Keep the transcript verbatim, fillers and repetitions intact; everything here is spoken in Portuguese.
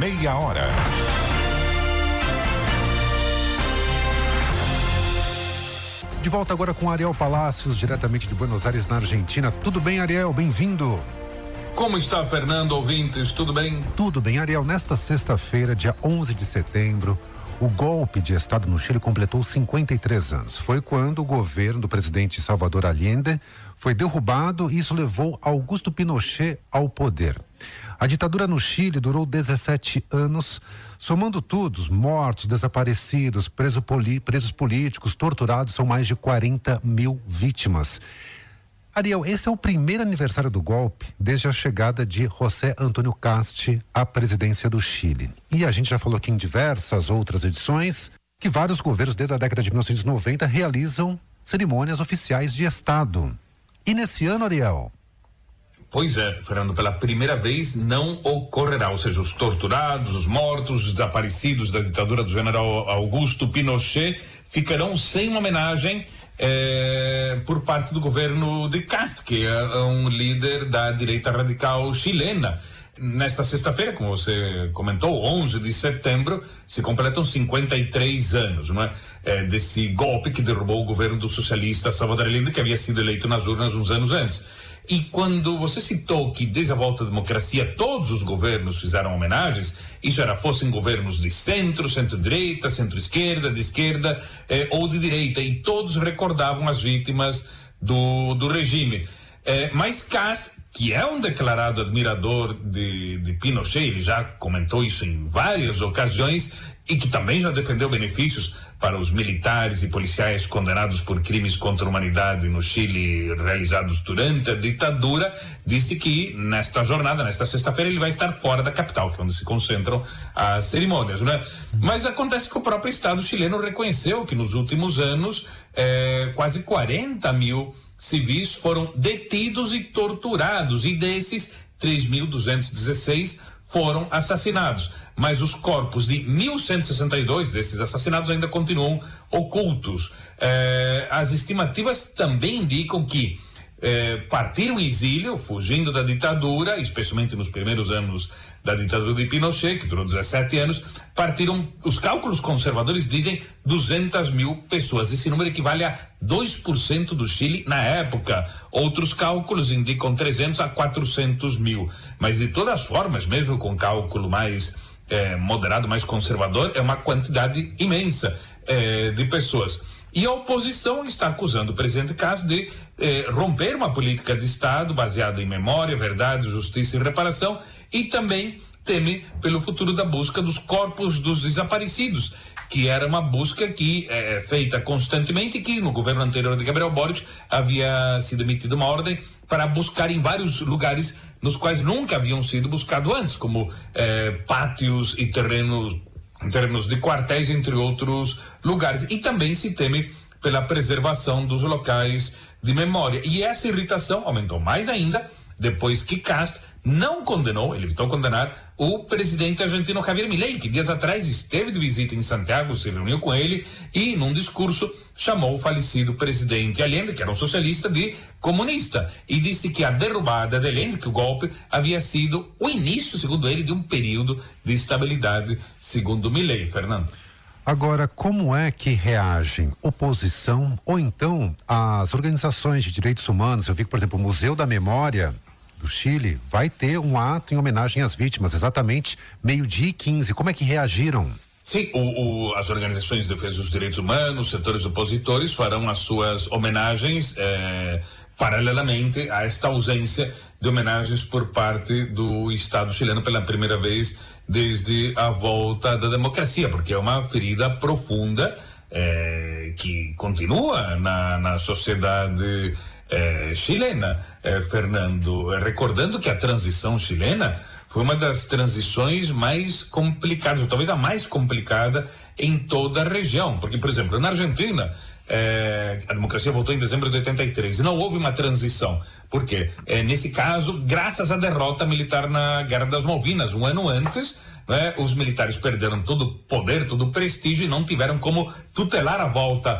meia hora. De volta agora com Ariel Palacios, diretamente de Buenos Aires, na Argentina. Tudo bem, Ariel? Bem-vindo. Como está, Fernando, ouvintes? Tudo bem? Tudo bem, Ariel. Nesta sexta-feira, dia onze de setembro, o golpe de Estado no Chile completou cinquenta e três anos. Foi quando o governo do presidente Salvador Allende foi derrubado e isso levou Augusto Pinochet ao poder. A ditadura no Chile durou dezessete anos, somando todos, mortos, desaparecidos, preso poli, presos políticos, torturados, são mais de quarenta mil vítimas. Ariel, esse é o primeiro aniversário do golpe desde a chegada de José Antônio Cast à presidência do Chile. E a gente já falou aqui em diversas outras edições que vários governos desde a década de mil novecentos e noventa realizam cerimônias oficiais de Estado. E nesse ano, Ariel? Pois é, Fernando, pela primeira vez não ocorrerá, ou seja, os torturados, os mortos, os desaparecidos da ditadura do general Augusto Pinochet ficarão sem uma homenagem eh, por parte do governo de Cast, que é um líder da direita radical chilena. Nesta sexta-feira, como você comentou, onze de setembro, se completam cinquenta e três anos, não é? É, desse golpe que derrubou o governo do socialista Salvador Allende, que havia sido eleito nas urnas uns anos antes. E quando você citou que desde a volta à democracia todos os governos fizeram homenagens, isso era fossem governos de centro, centro-direita, centro-esquerda, de esquerda eh, ou de direita, e todos recordavam as vítimas do, do regime. Eh, mas Cast, que é um declarado admirador de, de Pinochet, ele já comentou isso em várias ocasiões, e que também já defendeu benefícios para os militares e policiais condenados por crimes contra a humanidade no Chile realizados durante a ditadura, disse que nesta jornada, nesta sexta-feira, ele vai estar fora da capital, que é onde se concentram as cerimônias, né? Mas acontece que o próprio Estado chileno reconheceu que nos últimos anos eh, quase quarenta mil civis foram detidos e torturados, e desses três mil duzentos e dezesseis foram assassinados, mas os corpos de mil cento e sessenta e dois desses assassinados ainda continuam ocultos. Eh, as estimativas também indicam que eh, partiram em exílio, fugindo da ditadura, especialmente nos primeiros anos da ditadura de Pinochet, que durou dezessete anos, partiram, os cálculos conservadores dizem duzentas mil pessoas. Esse número equivale a dois por cento do Chile na época. Outros cálculos indicam trezentos a quatrocentos mil. Mas de todas as formas, mesmo com cálculo mais eh, moderado, mais conservador, é uma quantidade imensa eh, de pessoas. E a oposição está acusando o presidente Cast de eh, romper uma política de Estado baseada em memória, verdade, justiça e reparação, e também teme pelo futuro da busca dos corpos dos desaparecidos, que era uma busca que é feita constantemente e que no governo anterior de Gabriel Boric havia sido emitida uma ordem para buscar em vários lugares nos quais nunca haviam sido buscados antes, como eh, pátios e terrenos, terrenos de quartéis, entre outros lugares. E também se teme pela preservação dos locais de memória. E essa irritação aumentou mais ainda depois que Cast não condenou, ele evitou condenar o presidente argentino Javier Milei, que dias atrás esteve de visita em Santiago, se reuniu com ele e, num discurso, chamou o falecido presidente Allende, que era um socialista, de comunista, e disse que a derrubada de Allende, que o golpe, havia sido o início, segundo ele, de um período de estabilidade, segundo Milei. Fernando. Agora, como é que reagem oposição ou então as organizações de direitos humanos? Eu vi que, por exemplo, o Museu da Memória do Chile vai ter um ato em homenagem às vítimas, exatamente meio-dia e quinze. Como é que reagiram? Sim, o, o, as organizações de defesa dos direitos humanos, setores opositores farão as suas homenagens eh, paralelamente a esta ausência de homenagens por parte do Estado chileno pela primeira vez desde a volta da democracia, porque é uma ferida profunda eh, que continua na, na sociedade Eh, chilena, eh, Fernando, recordando que a transição chilena foi uma das transições mais complicadas, ou talvez a mais complicada em toda a região, porque, por exemplo, na Argentina eh, a democracia voltou em dezembro de oitenta e três e não houve uma transição. Por quê? Eh, nesse caso, graças à derrota militar na Guerra das Malvinas, um ano antes, né, os militares perderam todo o poder, todo o prestígio e não tiveram como tutelar a volta